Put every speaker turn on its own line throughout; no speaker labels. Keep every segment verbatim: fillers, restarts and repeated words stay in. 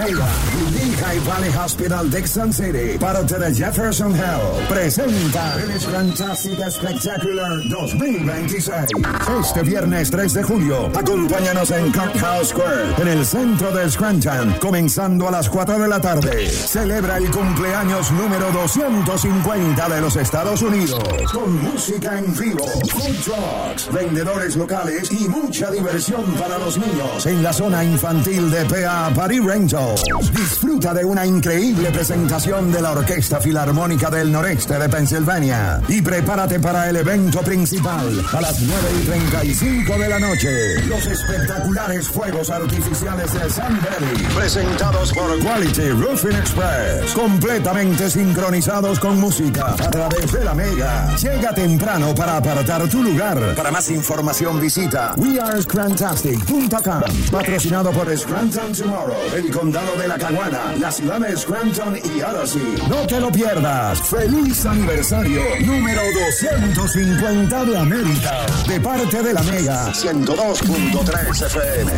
Mega y Lehigh Valley Hospital de Sun City, parte de Jefferson Health, presenta el Fantastic Spectacular dos mil veintiséis. Este viernes tres de julio, acompáñanos en Courthouse Square, en el centro de Scranton, comenzando a las cuatro de la tarde. Celebra el cumpleaños número doscientos cincuenta de los Estados Unidos, con música en vivo, food trucks, vendedores locales y mucha diversión para los niños en la zona infantil de P A Party Rentals. Disfruta de una increíble presentación de la Orquesta Filarmónica del Noreste de Pensilvania y prepárate para el evento principal a las nueve y treinta y cinco de la noche. Los espectaculares fuegos artificiales de Sun Valley, presentados por Quality Roofing Express, completamente sincronizados con música a través de la Mega. Llega temprano para apartar tu lugar. Para más información visita we are scrantastic punto com. Patrocinado por Scranton Tomorrow, el condado de La Caguana, la ciudad de Scranton y Odyssey. No te lo pierdas. Feliz aniversario número doscientos cincuenta de América, de parte de la Mega ciento dos punto tres F M.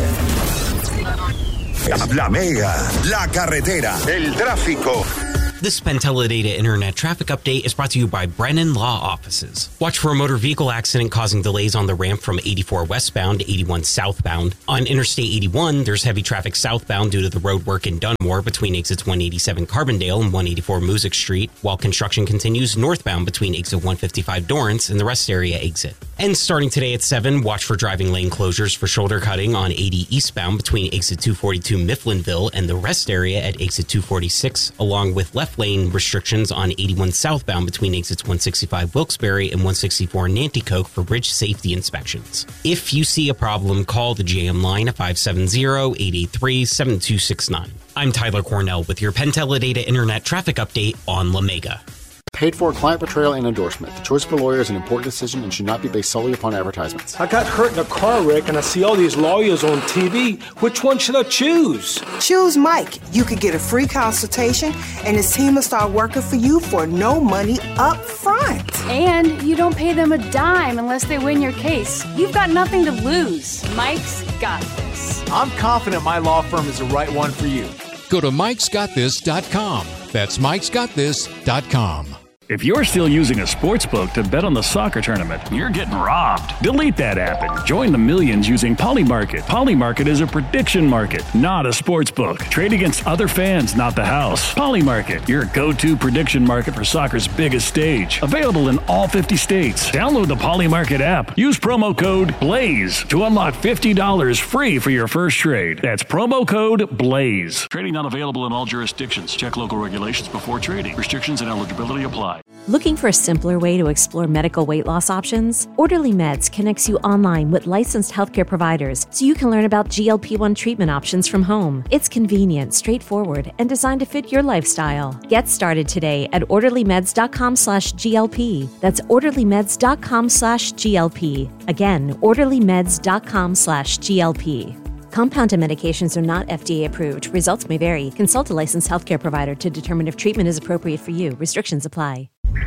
La, la Mega, la carretera, el tráfico.
This Penteledata Internet Traffic Update is brought to you by Brennan Law Offices. Watch for a motor vehicle accident causing delays on the ramp from eighty-four westbound to eighty-one southbound. On Interstate eighty-one, there's heavy traffic southbound due to the road work in Dunmore between exits one eighty-seven Carbondale and one eighty-four Music Street, while construction continues northbound between exit one fifty-five Dorrance and the rest area exit. And starting today at seven, watch for driving lane closures for shoulder cutting on eighty eastbound between exit two forty-two Mifflinville and the rest area at exit two forty-six, along with left lane restrictions on eighty-one southbound between exits one sixty-five Wilkes-Barre and one sixty-four Nanticoke for bridge safety inspections. If you see a problem, call the J M line at five seven zero, eight eight three, seven two six nine. I'm Tyler Cornell with your Penteledata Internet Traffic Update on La Mega.
Paid for client portrayal and endorsement. The choice of a lawyer is an important decision and should not be based solely upon advertisements.
I got hurt in a car wreck and I see all these lawyers on T V. Which one should I choose?
Choose Mike. You could get a free consultation and his team will start working for you for no money up front.
And you don't pay them a dime unless they win your case. You've got nothing to lose. Mike's got this.
I'm confident my law firm is the right one for you.
Go to mikes got this dot com. That's mikes got this dot com.
If you're still using a sportsbook to bet on the soccer tournament, you're getting robbed. Delete that app and join the millions using Polymarket. Polymarket is a prediction market, not a sportsbook. Trade against other fans, not the house. Polymarket, your go-to prediction market for soccer's biggest stage. Available in all fifty states. Download the Polymarket app. Use promo code BLAZE to unlock fifty dollars free for your first trade. That's promo code BLAZE. Trading not available in all jurisdictions. Check local regulations before trading. Restrictions and eligibility apply.
Looking for a simpler way to explore medical weight loss options? Orderly Meds connects you online with licensed healthcare providers so you can learn about G L P one treatment options from home. It's convenient, straightforward, and designed to fit your lifestyle. Get started today at orderlymeds.com slash GLP. That's orderlymeds.com slash GLP. Again, orderlymeds.com slash GLP. Compounded medications are not F D A approved. Results may vary. Consult a licensed healthcare provider to determine if treatment is appropriate for you. Restrictions apply.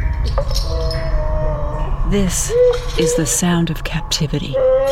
This is the sound of captivity.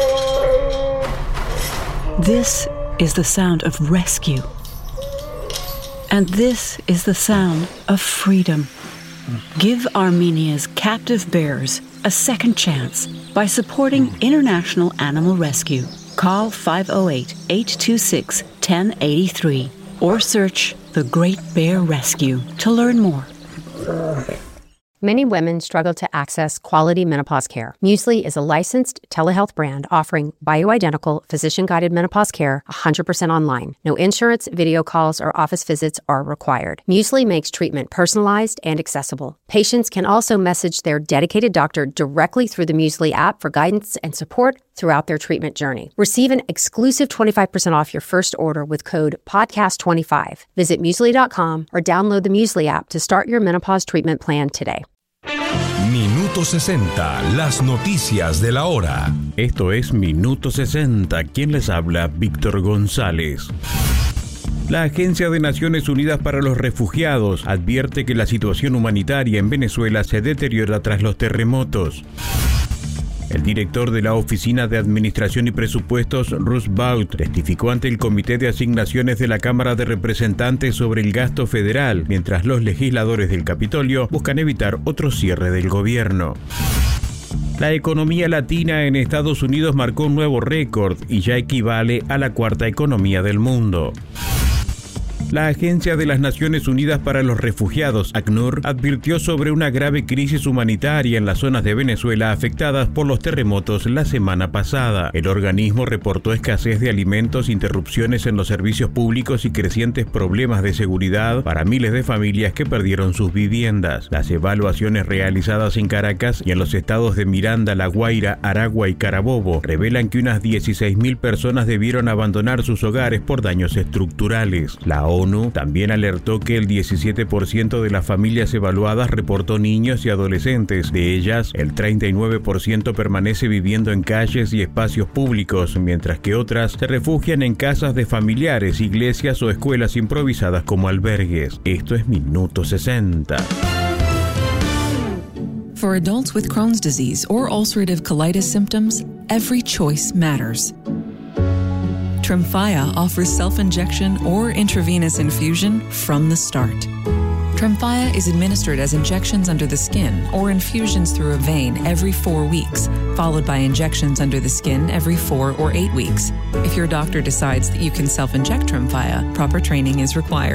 This is the sound of rescue. And this is the sound of freedom. Give Armenia's captive bears a second chance by supporting International Animal Rescue. Call five oh eight, eight two six, one oh eight three or search The Great Bear Rescue to learn more.
Many women struggle to access quality menopause care. Muesli is a licensed telehealth brand offering bioidentical, physician-guided menopause care one hundred percent online. No insurance, video calls, or office visits are required. Muesli makes treatment personalized and accessible. Patients can also message their dedicated doctor directly through the Muesli app for guidance and support throughout their treatment journey. Receive an exclusive twenty-five percent off your first order with code podcast twenty-five. Visit muesli dot com or download the Muesli app to start your menopause treatment plan today.
Minuto sesenta, las noticias de la hora. Esto es Minuto sesenta. ¿Quién les habla? Víctor González. La Agencia de Naciones Unidas para los Refugiados advierte que la situación humanitaria en Venezuela se deteriora tras los terremotos. El director de la Oficina de Administración y Presupuestos, Russ Vought, testificó ante el Comité de Asignaciones de la Cámara de Representantes sobre el gasto federal, mientras los legisladores del Capitolio buscan evitar otro cierre del gobierno. La economía latina en Estados Unidos marcó un nuevo récord y ya equivale a la cuarta economía del mundo. La Agencia de las Naciones Unidas para los Refugiados, ACNUR, advirtió sobre una grave crisis humanitaria en las zonas de Venezuela afectadas por los terremotos la semana pasada. El organismo reportó escasez de alimentos, interrupciones en los servicios públicos y crecientes problemas de seguridad para miles de familias que perdieron sus viviendas. Las evaluaciones realizadas en Caracas y en los estados de Miranda, La Guaira, Aragua y Carabobo revelan que unas dieciséis mil personas debieron abandonar sus hogares por daños estructurales. La O N U también alertó que el diecisiete por ciento de las familias evaluadas reportó niños y adolescentes. De ellas, el treinta y nueve por ciento permanece viviendo en calles y espacios públicos, mientras que otras se refugian en casas de familiares, iglesias o escuelas improvisadas como albergues. Esto es Minuto sesenta.
For adults with Crohn's disease or ulcerative colitis symptoms, every choice matters. Tremfya offers self-injection or intravenous infusion from the start. Tremfya is administered as injections under the skin or infusions through a vein every four weeks, followed by injections under the skin every four or eight weeks. If your doctor decides that you can self-inject Tremfya, proper training is required.